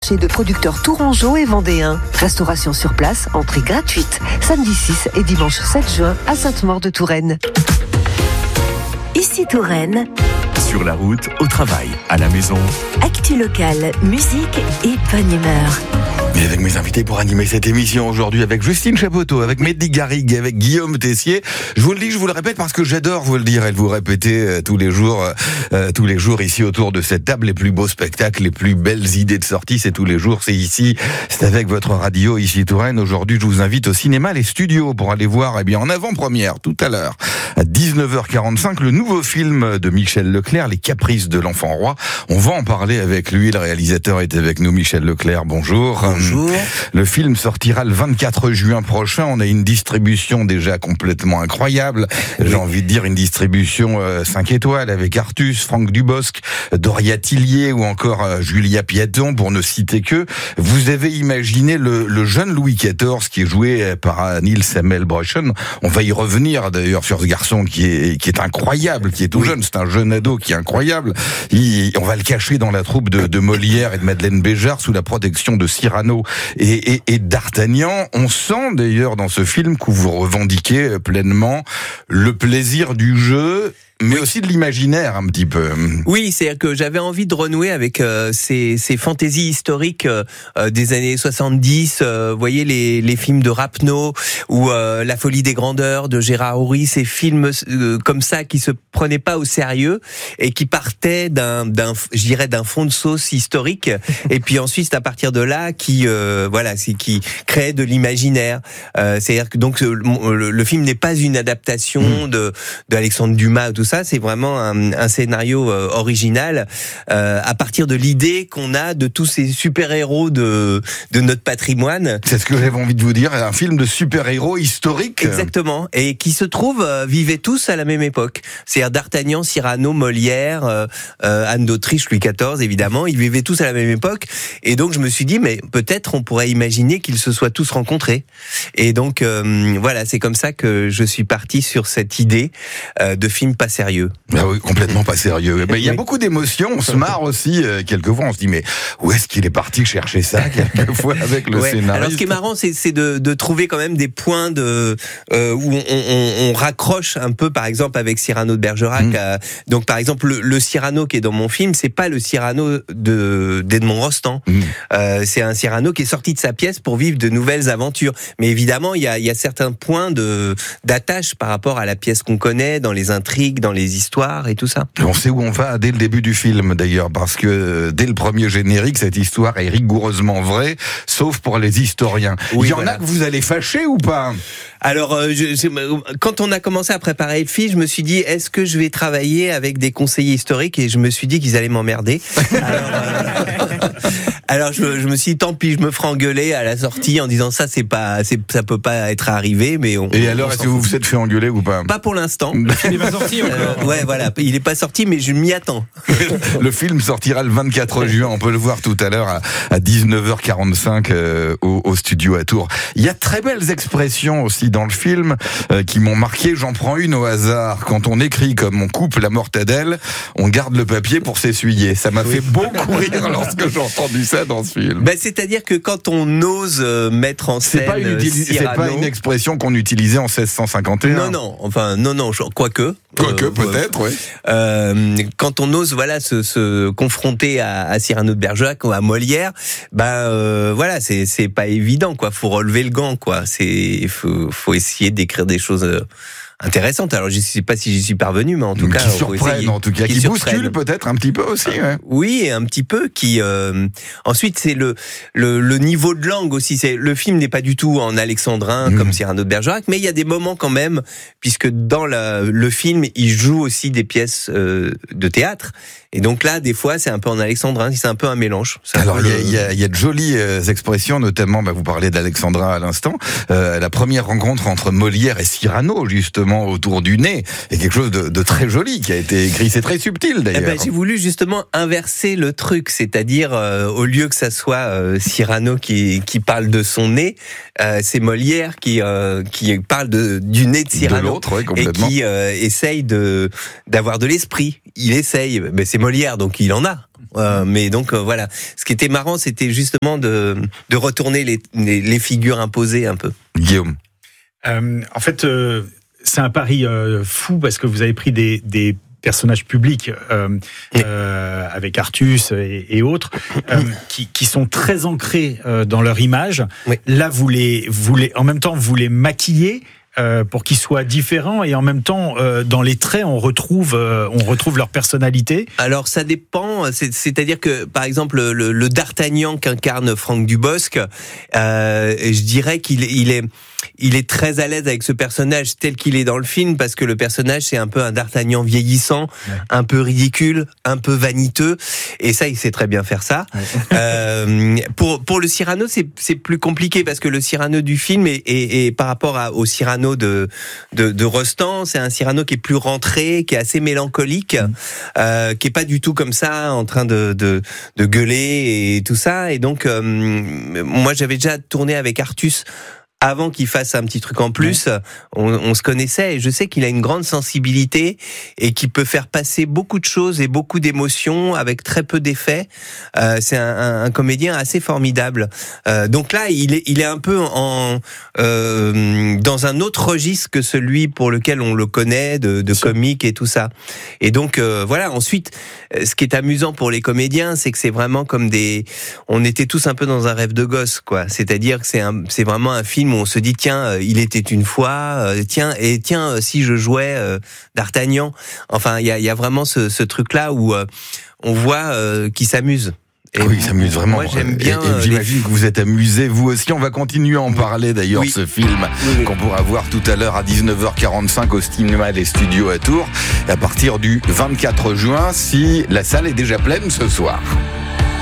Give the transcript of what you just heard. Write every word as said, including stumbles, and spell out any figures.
marché de producteurs tourangeaux et vendéens. Restauration sur place, entrée gratuite. Samedi six et dimanche sept juin à Sainte-Maure-de-Touraine. Ici Touraine. Sur la route, au travail, à la maison. Actu locale, musique et bonne humeur. Et avec mes invités pour animer cette émission aujourd'hui, avec Justine Chapoteau, avec Mehdi Garrigue, avec Guillaume Tessier. Je vous le dis, je vous le répète parce que j'adore vous le dire et le vous répéter euh, tous les jours, euh, tous les jours ici autour de cette table. Les plus beaux spectacles, les plus belles idées de sortie, c'est tous les jours, c'est ici, c'est avec votre radio ici Touraine. Aujourd'hui, je vous invite au cinéma Les Studios pour aller voir, eh bien, en avant-première tout à l'heure à dix-neuf heures quarante-cinq, le nouveau film de Michel Leclerc, Les Caprices de l'Enfant Roi. On va en parler avec lui. Le réalisateur est avec nous, Michel Leclerc. Bonjour. Bonjour. Le film sortira le vingt-quatre juin prochain. On a une distribution déjà complètement incroyable. J'ai envie de dire une distribution euh, cinq étoiles avec Artus, Franck Dubosc, Doria Tillier ou encore euh, Julia Piaton pour ne citer que. Vous avez imaginé le, le jeune Louis quatorze qui est joué par Niels Hamel-Brøchen. On va y revenir d'ailleurs sur ce garçon qui est qui est incroyable, qui est tout oui. jeune. C'est un jeune ado qui est incroyable. Il, on va le cacher dans la troupe de, de Molière et de Madeleine Béjart sous la protection de Cyrano et, et, et d'Artagnan. On sent d'ailleurs dans ce film que vous revendiquez pleinement le plaisir du jeu, mais oui. aussi de l'imaginaire un petit peu. Oui, c'est-à-dire que j'avais envie de renouer avec euh, ces, ces fantaisies historiques euh, des années soixante-dix. Euh, vous voyez les, les films de Rapneau ou euh, La Folie des Grandeurs de Gérard Houry, ces films euh, comme ça qui se prenaient pas au sérieux et qui partaient d'un, d'un, je dirais, d'un fond de sauce historique. Et puis ensuite, à partir de là, qui, euh, voilà, c'est qui créait de l'imaginaire. Euh, c'est-à-dire que donc le, le film n'est pas une adaptation mmh. de d'Alexandre Dumas ou tout ça. Ça, c'est vraiment un, un scénario euh, original euh, à partir de l'idée qu'on a de tous ces super-héros de de notre patrimoine. C'est ce que j'avais envie de vous dire, un film de super-héros historique. Exactement, et qui se trouve euh, vivaient tous à la même époque. C'est-à-dire d'Artagnan, Cyrano, Molière, euh, euh, Anne d'Autriche, Louis quatorze, évidemment, ils vivaient tous à la même époque. Et donc je me suis dit, mais peut-être on pourrait imaginer qu'ils se soient tous rencontrés. Et donc euh, voilà, c'est comme ça que je suis parti sur cette idée euh, de film pas sérieux. Ah oui, complètement pas sérieux. Ben, il y a beaucoup d'émotions, on se marre aussi euh, quelquefois, on se dit mais où est-ce qu'il est parti chercher ça quelquefois avec le ouais. scénariste. Alors ce qui est marrant, c'est, c'est de, de trouver quand même des points de euh, où on, on, on raccroche un peu, par exemple avec Cyrano de Bergerac. Mmh. Euh, donc par exemple le, le Cyrano qui est dans mon film, c'est pas le Cyrano de d'Edmond Rostand. Mmh. Euh, c'est un Cyrano qui est sorti de sa pièce pour vivre de nouvelles aventures. Mais évidemment, il y a, il y a certains points de d'attache par rapport à la pièce qu'on connaît, dans les intrigues, dans les histoires et tout ça. On sait où on va dès le début du film d'ailleurs, parce que dès le premier générique, cette histoire est rigoureusement vraie, sauf pour les historiens. Oui, il y en voilà. a que vous allez fâcher ou pas ? Alors, euh, je, je, quand on a commencé à préparer le film, je me suis dit, est-ce que je vais travailler avec des conseillers historiques ? Et je me suis dit qu'ils allaient m'emmerder. Alors, euh, alors je, je me suis dit, tant pis, je me ferai engueuler à la sortie en disant ça, c'est pas, c'est, ça peut pas être arrivé, mais on. Et on, alors, on est-ce que vous vous êtes fait engueuler ou pas ? Pas pour l'instant. Il est pas sorti encore. Euh, ouais, voilà, il est pas sorti, mais je m'y attends. Le film sortira le vingt-quatre juin. On peut le voir tout à l'heure à, à dix-neuf heures quarante-cinq euh, au, au studio à Tours. Il y a de très belles expressions aussi dans le film euh, qui m'ont marqué. J'en prends une au hasard. Quand on écrit comme on coupe la mortadelle, on garde le papier pour s'essuyer. Ça m'a oui. fait beaucoup rire lorsque j'ai entendu ça dans ce film. Ben, c'est-à-dire que quand on ose mettre en scène, c'est pas une, utili- Cyrano, c'est pas une expression qu'on utilisait en seize cent cinquante et un. Non, non. Enfin, non, non. Quoique. Quoique, euh, peut-être, oui. Euh, quand on ose, voilà, se, se confronter à, à Cyrano de Bergerac ou à Molière, ben euh, voilà, c'est c'est pas évident, quoi. Faut relever le gant, quoi. C'est faut faut essayer d'écrire des choses euh, intéressantes. Alors je sais pas si j'y suis parvenu, mais en tout qui cas, qui surprennent, en tout cas, qui, qui bousculent peut-être un petit peu aussi. Ouais. Oui, un petit peu. Qui euh... ensuite c'est le, le le niveau de langue aussi. C'est le film n'est pas du tout en alexandrin mmh. comme Cyrano de Bergerac, mais il y a des moments quand même, puisque dans la, le film il joue aussi des pièces euh, de théâtre. Et donc là, des fois, c'est un peu en alexandrin, c'est un peu un mélange. C'est Alors, il le... y, y, a, y a de jolies euh, expressions, notamment, bah, vous parlez d'alexandrin à l'instant, euh, la première rencontre entre Molière et Cyrano, justement, autour du nez, est quelque chose de, de très joli qui a été écrit. C'est très subtil, d'ailleurs. Eh ben, j'ai voulu justement inverser le truc, c'est-à-dire, euh, au lieu que ça soit euh, Cyrano qui, qui parle de son nez, euh, c'est Molière qui, euh, qui parle de, du nez de Cyrano. De l'autre, oui, et complètement. qui euh, essaye de, d'avoir de l'esprit. Il essaye, mais c'est Molière, donc il en a. Euh, mais donc euh, voilà, ce qui était marrant, c'était justement de de retourner les les, les figures imposées un peu. Guillaume. Euh, en fait, euh, c'est un pari euh, fou parce que vous avez pris des des personnages publics euh, oui. euh, avec Artus et, et autres euh, qui, qui sont très ancrés euh, dans leur image. Oui. Là, vous les, vous les, en même temps, vous les maquillez euh, pour qu'ils soient différents et en même temps, euh, dans les traits, on retrouve, euh, on retrouve leur personnalité. Alors, ça dépend. C'est, c'est-à-dire que, par exemple, le, le D'Artagnan qu'incarne Franck Dubosc, euh, je dirais qu'il il est il est très à l'aise avec ce personnage tel qu'il est dans le film, parce que le personnage, c'est un peu un D'Artagnan vieillissant, ouais. un peu ridicule, un peu vaniteux, et ça, il sait très bien faire ça. Ouais. euh, pour pour le Cyrano, c'est c'est plus compliqué, parce que le Cyrano du film est, est, est par rapport à, au Cyrano de, de de Rostand, c'est un Cyrano qui est plus rentré, qui est assez mélancolique, mmh. euh, qui est pas du tout comme ça, en train de de, de gueuler et tout ça. Et donc, euh, moi, j'avais déjà tourné avec Artus avant qu'il fasse un petit truc en plus. Ouais. on, on se connaissait, et je sais qu'il a une grande sensibilité et qu'il peut faire passer beaucoup de choses et beaucoup d'émotions avec très peu d'effets. Euh, c'est un, un, un comédien assez formidable. Euh, donc là, il est, il est un peu en euh, dans un autre registre que celui pour lequel on le connaît, de, de comique et tout ça. Et donc euh, voilà. Ensuite, ce qui est amusant pour les comédiens, c'est que c'est vraiment comme des. On était tous un peu dans un rêve de gosse, quoi. C'est-à-dire que c'est un, c'est vraiment un film où on se dit tiens, euh, il était une fois, euh, tiens et tiens euh, si je jouais euh, D'Artagnan. Enfin, il y a, y a vraiment ce, ce truc-là où euh, on voit euh, qu'il s'amuse. Et oui, il s'amuse vraiment. Moi, j'aime bien. Et, et j'imagine les... que vous êtes amusé, vous aussi. On va continuer à en parler d'ailleurs, oui. ce film oui, oui. qu'on pourra voir tout à l'heure à dix-neuf heures quarante-cinq au cinéma des Studios à Tours, à partir du vingt-quatre juin, si la salle est déjà pleine ce soir.